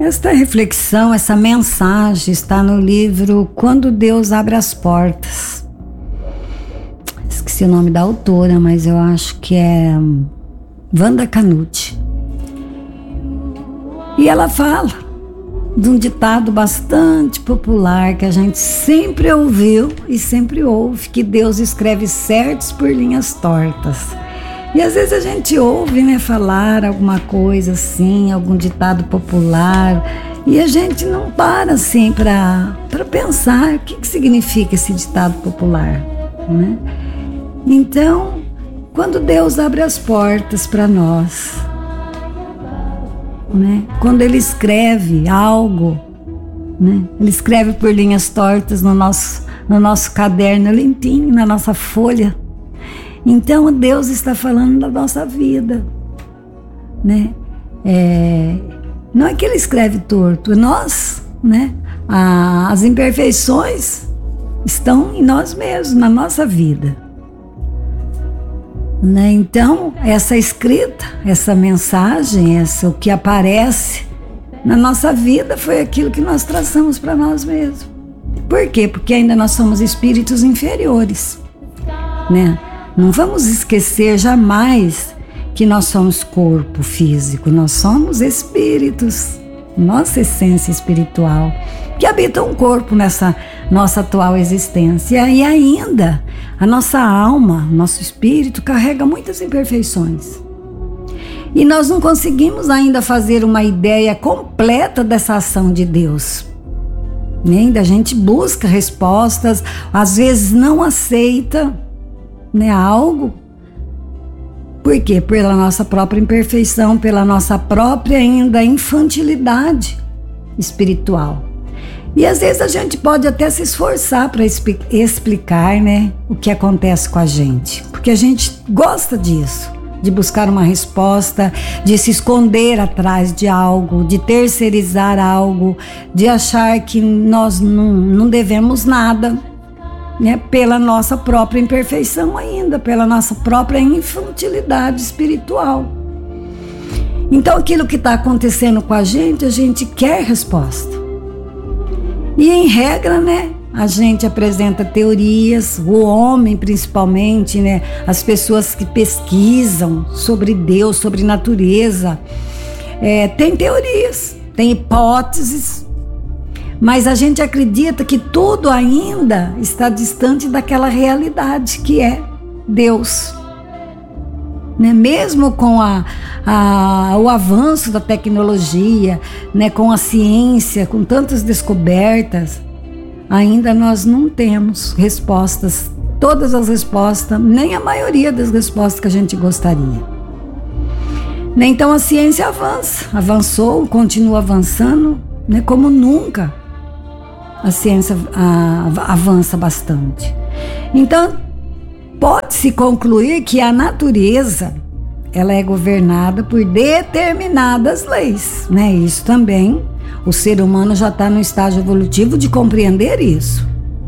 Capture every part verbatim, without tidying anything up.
Esta reflexão, essa mensagem está no livro Quando Deus Abre as Portas. Esqueci o nome da autora, mas eu acho que é Wanda Canuti. E ela fala de um ditado bastante popular que a gente sempre ouviu e sempre ouve, que Deus escreve certos por linhas tortas. E às vezes a gente ouve, né, falar alguma coisa assim, algum ditado popular, e a gente não para assim para para pensar o que, que significa esse ditado popular, né? Então, quando Deus abre as portas para nós, né, quando Ele escreve algo, né, Ele escreve por linhas tortas no nosso, no nosso caderno limpinho, na nossa folha. Então Deus está falando da nossa vida, né? É, não é que Ele escreve torto, nós, né? A, as imperfeições estão em nós mesmos, na nossa vida, né? Então essa escrita, essa mensagem, essa, o que aparece na nossa vida foi aquilo que nós traçamos para nós mesmos. Por quê? Porque ainda nós somos espíritos inferiores, né? Não vamos esquecer jamais que nós somos corpo físico, nós somos espíritos, nossa essência espiritual, que habita um corpo nessa nossa atual existência. E ainda a nossa alma, nosso espírito carrega muitas imperfeições. E nós não conseguimos ainda fazer uma ideia completa dessa ação de Deus. E ainda a gente busca respostas, às vezes não aceita, né, algo. Por quê? Pela nossa própria imperfeição, pela nossa própria ainda infantilidade espiritual. E às vezes a gente pode até se esforçar para explicar, né, o que acontece com a gente, porque a gente gosta disso, de buscar uma resposta, de se esconder atrás de algo, de terceirizar algo, de achar que nós não, não devemos nada, né, pela nossa própria imperfeição ainda, pela nossa própria infantilidade espiritual. Então aquilo que está acontecendo com a gente, a gente quer resposta. E em regra, né, a gente apresenta teorias, o homem principalmente, né, as pessoas que pesquisam sobre Deus, sobre natureza, é, tem teorias, tem hipóteses, mas a gente acredita que tudo ainda está distante daquela realidade que é Deus, né? Mesmo com a, a, o avanço da tecnologia, né? Com a ciência, com tantas descobertas, ainda nós não temos respostas, todas as respostas, nem a maioria das respostas que a gente gostaria. Então a ciência avança, avançou, continua avançando, né? Como nunca. A ciência a, avança bastante. Então, pode-se concluir que a natureza, ela é governada por determinadas leis, né? Isso também, o ser humano já está no estágio evolutivo de compreender isso.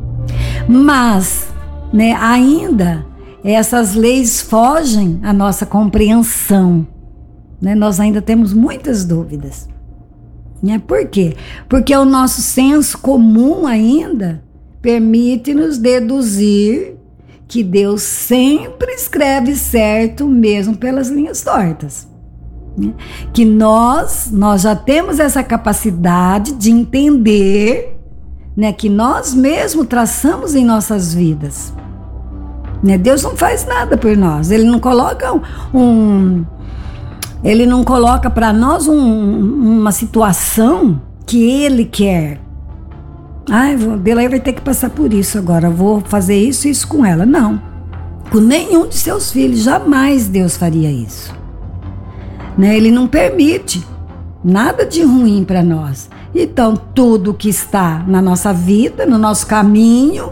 Mas, né, ainda, essas leis fogem à nossa compreensão, né? Nós ainda temos muitas dúvidas. Por quê? Porque o nosso senso comum ainda permite-nos deduzir que Deus sempre escreve certo, mesmo pelas linhas tortas. Que nós, nós já temos essa capacidade de entender, né, que nós mesmos traçamos em nossas vidas. Né? Deus não faz nada por nós, Ele não coloca um... Ele não coloca para nós um, uma situação que Ele quer. Ai, ah, Bela vai ter que passar por isso agora, vou fazer isso e isso com ela. Não, com nenhum de seus filhos, jamais Deus faria isso. Né? Ele não permite nada de ruim para nós. Então, tudo que está na nossa vida, no nosso caminho,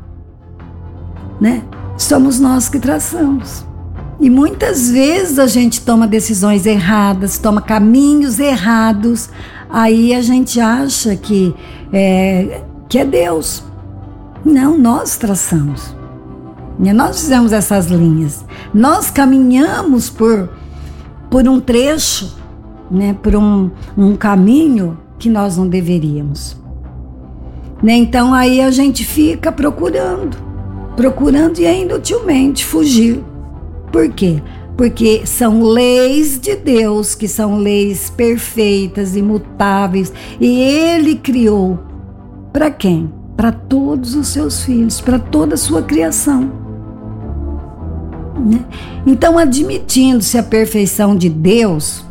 né, somos nós que traçamos. E muitas vezes a gente toma decisões erradas, toma caminhos errados, aí a gente acha que é, que é Deus. Não, nós traçamos. Nós fizemos essas linhas. Nós caminhamos por, por um trecho, né, por um, um caminho que nós não deveríamos. Né? Então aí a gente fica procurando, procurando e ainda inutilmente fugir. Por quê? Porque são leis de Deus, que são leis perfeitas, imutáveis, e Ele criou para quem? Para todos os seus filhos, para toda a sua criação. Né? Então, admitindo-se a perfeição de Deus,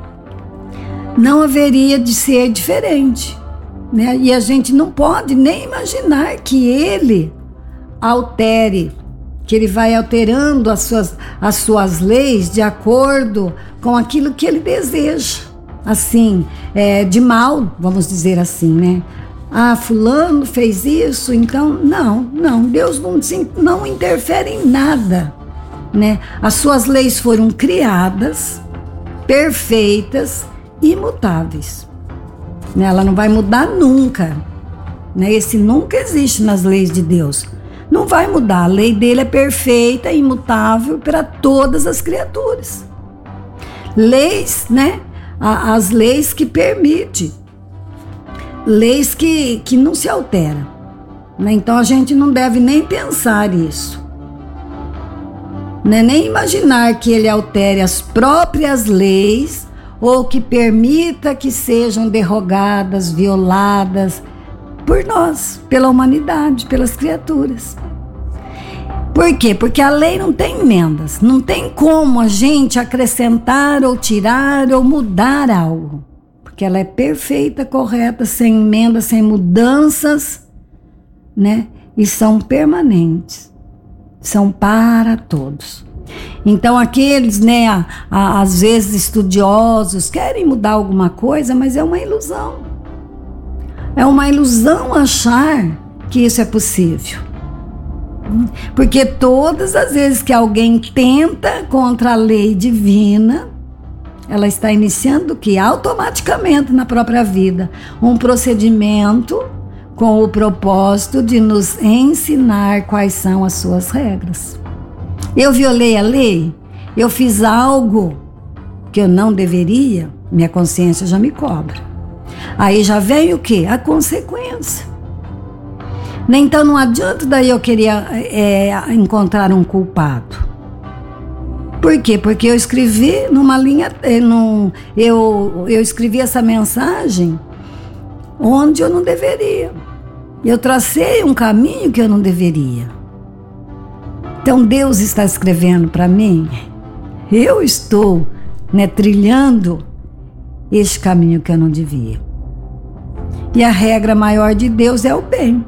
não haveria de ser diferente. Né? E a gente não pode nem imaginar que Ele altere, que Ele vai alterando as suas, as suas leis de acordo com aquilo que Ele deseja, assim, é, de mal, vamos dizer assim, né? Ah, fulano fez isso, então, não, não, Deus não, não interfere em nada, né? As suas leis foram criadas, perfeitas, imutáveis. Ela não vai mudar nunca, né? Esse nunca existe nas leis de Deus. Não vai mudar, a lei dele é perfeita, imutável para todas as criaturas. Leis, né? As leis que permitem, leis que, que não se alteram. Né? Então a gente não deve nem pensar isso. Né? Nem imaginar que ele altere as próprias leis ou que permita que sejam derrogadas, violadas por nós, pela humanidade, pelas criaturas. Por quê? Porque a lei não tem emendas, não tem como a gente acrescentar ou tirar ou mudar algo, porque ela é perfeita, correta, sem emendas, sem mudanças, né? E são permanentes, são para todos. Então aqueles, né, a, a, às vezes estudiosos, querem mudar alguma coisa, mas é uma ilusão. É uma ilusão achar que isso é possível. Porque todas as vezes que alguém tenta contra a lei divina, ela está iniciando o que? Automaticamente na própria vida. Um procedimento com o propósito de nos ensinar quais são as suas regras. Eu violei a lei, eu fiz algo que eu não deveria, minha consciência já me cobra. Aí já vem o quê? A consequência. Então não adianta daí eu querer é, encontrar um culpado. Por quê? Porque eu escrevi numa linha, num, eu, eu escrevi essa mensagem onde eu não deveria. Eu tracei um caminho que eu não deveria. Então Deus está escrevendo para mim, eu estou, né, trilhando este caminho que eu não devia. E a regra maior de Deus é o bem.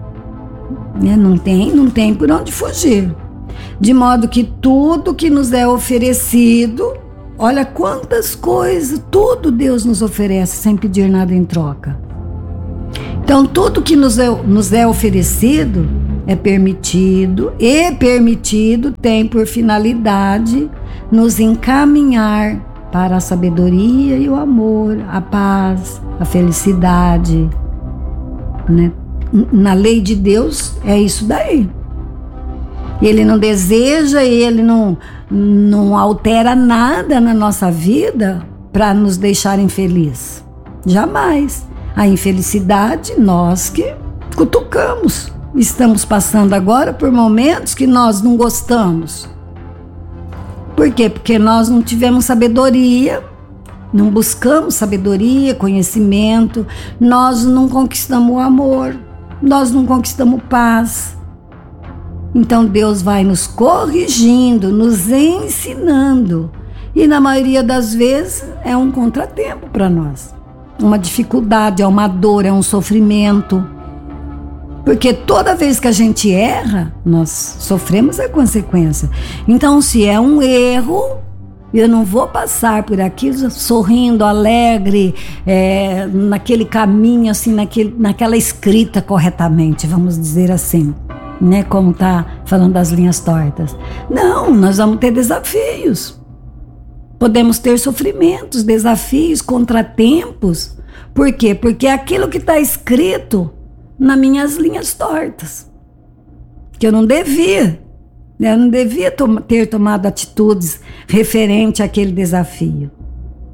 Né? Não tem, não tem por onde fugir. De modo que tudo que nos é oferecido, olha quantas coisas, tudo Deus nos oferece sem pedir nada em troca. Então tudo que nos é, nos é oferecido é permitido, e permitido tem por finalidade nos encaminhar para a sabedoria e o amor, a paz, a felicidade. Né? Na lei de Deus é isso daí. Ele não deseja, ele não, não altera nada na nossa vida para nos deixar infelizes. Jamais. A infelicidade, nós que cutucamos. Estamos passando agora por momentos que nós não gostamos. Por quê? Porque nós não tivemos sabedoria, não buscamos sabedoria, conhecimento, nós não conquistamos o amor, nós não conquistamos paz. Então Deus vai nos corrigindo, nos ensinando. E na maioria das vezes é um contratempo para nós. Uma dificuldade, é uma dor, é um sofrimento. Porque toda vez que a gente erra, nós sofremos a consequência. Então, se é um erro, eu não vou passar por aquilo sorrindo, alegre, é, naquele caminho, assim, naquele, naquela escrita corretamente, vamos dizer assim, né? Como está falando das linhas tortas. Não, nós vamos ter desafios. Podemos ter sofrimentos, desafios, contratempos. Por quê? Porque é aquilo que está escrito nas minhas linhas tortas, que eu não devia, eu não devia to- ter tomado atitudes referente àquele desafio.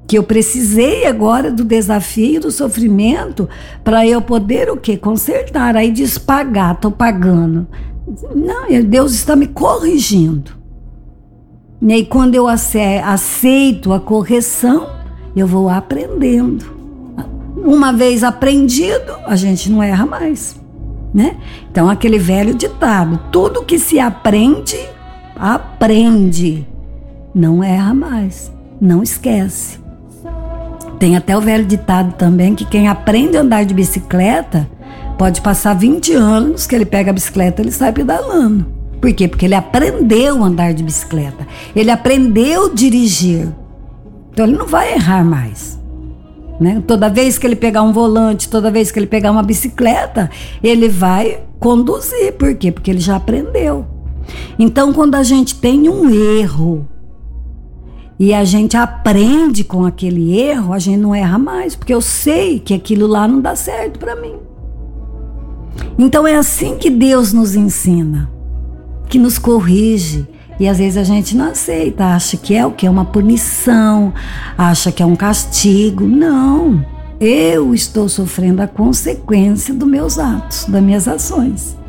Que eu precisei agora do desafio, do sofrimento, para eu poder o quê? Consertar. Aí diz pagar, estou pagando. Não, Deus está me corrigindo. E aí quando eu aceito a correção, eu vou aprendendo. Uma vez aprendido, a gente não erra mais, né? Então aquele velho ditado, tudo que se aprende, aprende. Não erra mais, não esquece. Tem até o velho ditado também que quem aprende a andar de bicicleta pode passar vinte anos que ele pega a bicicleta e ele sai pedalando. Por quê? Porque ele aprendeu a andar de bicicleta. Ele aprendeu a dirigir. Então ele não vai errar mais. Né? Toda vez que ele pegar um volante, toda vez que ele pegar uma bicicleta, ele vai conduzir. Por quê? Porque ele já aprendeu. Então quando a gente tem um erro, e a gente aprende com aquele erro, a gente não erra mais, porque eu sei que aquilo lá não dá certo para mim. Então é assim que Deus nos ensina, que nos corrige. E às vezes a gente não aceita, acha que é o que? É uma punição, acha que é um castigo. Não, eu estou sofrendo a consequência dos meus atos, das minhas ações.